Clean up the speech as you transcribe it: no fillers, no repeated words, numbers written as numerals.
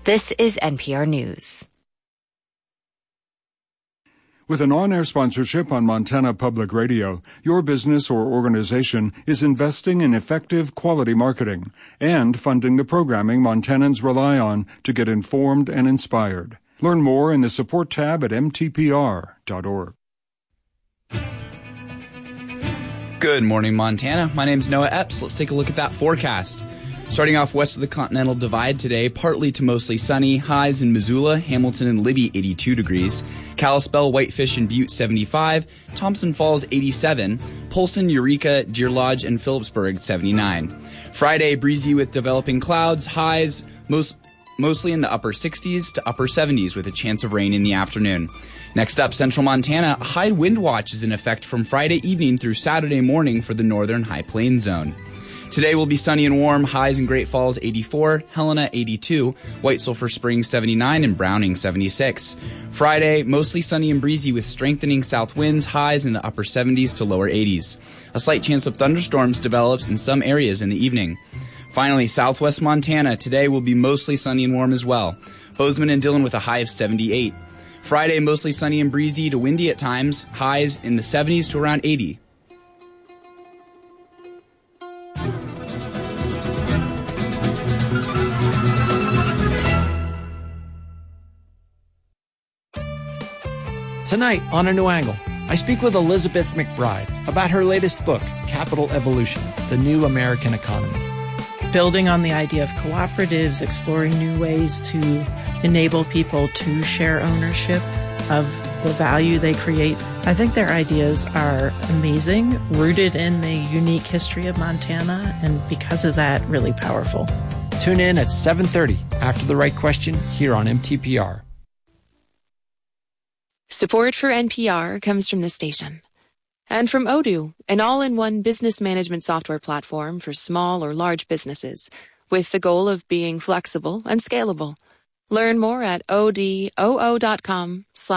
This is NPR News. With an on-air sponsorship on Montana Public Radio, your business or organization is investing in effective quality marketing and funding the programming Montanans rely on to get informed and inspired. Learn more in the support tab at mtpr.org. Good morning, Montana. My name's Noah Epps. Let's take a look at that forecast. Starting off west of the Continental Divide today, partly to mostly sunny, highs in Missoula, Hamilton, and Libby 82 degrees, Kalispell, Whitefish, and Butte 75, Thompson Falls 87, Polson, Eureka, Deer Lodge, and Phillipsburg 79. Friday, breezy with developing clouds, highs mostly in the upper 60s to upper 70s with a chance of rain in the afternoon. Next up, central Montana, a high wind watch is in effect from Friday evening through Saturday morning for the northern high plains zone. Today will be sunny and warm, highs in Great Falls 84, Helena 82, White Sulphur Springs 79, and Browning 76. Friday, mostly sunny and breezy with strengthening south winds, highs in the upper 70s to lower 80s. A slight chance of thunderstorms develops in some areas in the evening. Finally, southwest Montana, today will be mostly sunny and warm as well. Bozeman and Dillon with a high of 78. Friday, mostly sunny and breezy to windy at times, highs in the 70s to around 80. Tonight on A New Angle, I speak with Elizabeth McBride about her latest book, Capital Evolution, The New American Economy. Building on the idea of cooperatives, exploring new ways to enable people to share ownership of the value they create. I think their ideas are amazing, rooted in the unique history of Montana, and because of that, really powerful. Tune in at 7:30 after The Right Question here on MTPR. Support for NPR comes from this station. And from Odoo, an all-in-one business management software platform for small or large businesses, with the goal of being flexible and scalable. Learn more at odoo.com/